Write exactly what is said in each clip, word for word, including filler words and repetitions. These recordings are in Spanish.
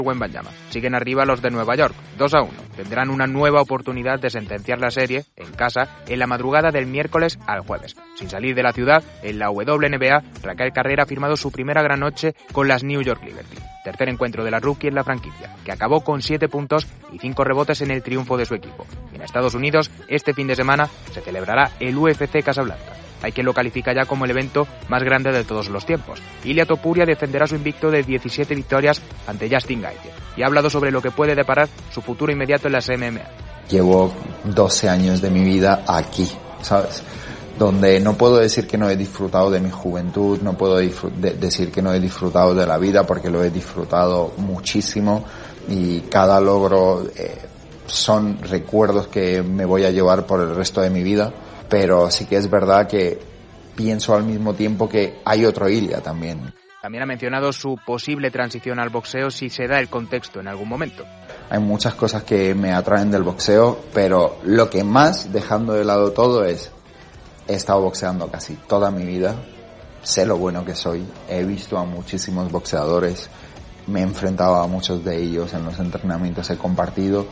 Wembanyama. Siguen arriba los de Nueva York, dos a uno. Tendrán una nueva oportunidad de sentenciar la serie, en casa, en la madrugada del miércoles al jueves. Sin salir de la ciudad, en la W N B A, Raquel Carrera ha firmado su primera gran noche con las New York Liberty. Tercer encuentro de la rookie en la franquicia, que acabó con siete puntos y cinco rebotes en el triunfo de su equipo. Y en Estados Unidos, este fin de semana, se celebrará el U F C Casablanca. Hay quien lo califica ya como el evento más grande de todos los tiempos. Ilia Topuria defenderá su invicto de diecisiete victorias ante Justin Gaethje y ha hablado sobre lo que puede deparar su futuro inmediato en las M M A. Llevo doce años de mi vida aquí, ¿sabes? Donde no puedo decir que no he disfrutado de mi juventud, no puedo disfr- de- decir que no he disfrutado de la vida, porque lo he disfrutado muchísimo y cada logro eh, son recuerdos que me voy a llevar por el resto de mi vida. Pero sí que es verdad que pienso al mismo tiempo que hay otro Ilia también. También ha mencionado su posible transición al boxeo si se da el contexto en algún momento. Hay muchas cosas que me atraen del boxeo, pero lo que más, dejando de lado todo, es he estado boxeando casi toda mi vida, sé lo bueno que soy, he visto a muchísimos boxeadores, me he enfrentado a muchos de ellos en los entrenamientos, he compartido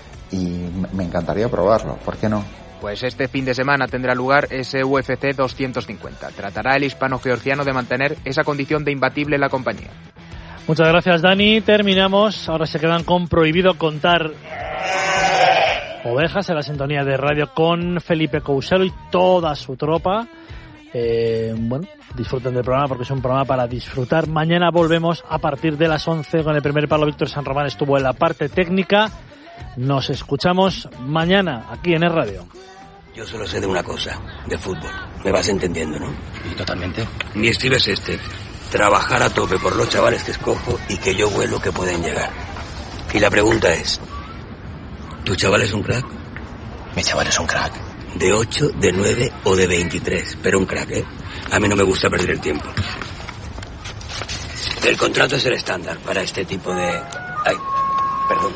y me encantaría probarlo, ¿por qué no? Pues este fin de semana tendrá lugar ese U F C doscientos cincuenta. Tratará el hispano-georgiano de mantener esa condición de imbatible en la compañía. Muchas gracias, Dani. Terminamos. Ahora se quedan con Prohibido Contar Ovejas en la sintonía de radio con Felipe Couselo y toda su tropa. Eh, bueno, disfruten del programa porque es un programa para disfrutar. Mañana volvemos a partir de las once con el primer palo. Víctor San Román estuvo en la parte técnica. Nos escuchamos mañana aquí en Es Radio. Yo solo sé de una cosa, de fútbol. Me vas entendiendo, ¿no? Y totalmente. Mi estilo es este. Trabajar a tope por los chavales que escojo y que yo vuelo que pueden llegar. Y la pregunta es, ¿tu chaval es un crack? Mi chaval es un crack. De ocho, de nueve o de veintitrés, pero un crack, ¿eh? A mí no me gusta perder el tiempo. El contrato es el estándar para este tipo de... Ay, perdón.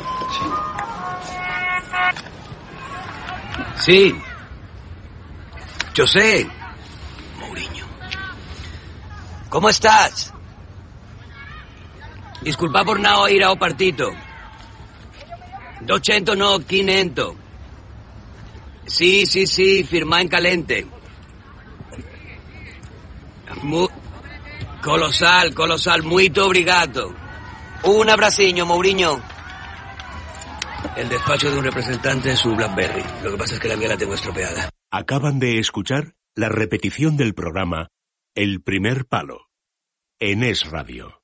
Sí. Sí. Yo sé. Mourinho. ¿Cómo estás? Disculpa por no ir a partito. doscientos no, quinientos. Sí, sí, sí, firma en calente. Mu- Colosal, colosal, muito obrigado. Un abraciño, Mourinho. El despacho de un representante es su BlackBerry. Lo que pasa es que la mía la tengo estropeada. Acaban de escuchar la repetición del programa El Primer Palo en Es Radio.